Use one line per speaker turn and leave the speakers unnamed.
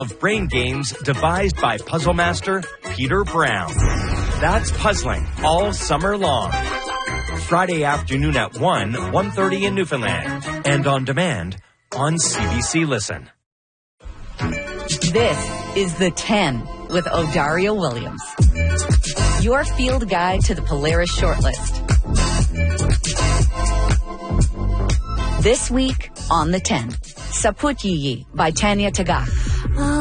of brain games devised by puzzle master Peter Brown. That's puzzling all summer long. Friday afternoon at 1:30 in Newfoundland. And on demand on CBC Listen.
This is The 10 with O'Dario Williams. Your field guide to the Polaris shortlist. This week on The 10, Saput Yiyi by Tanya Tagaq.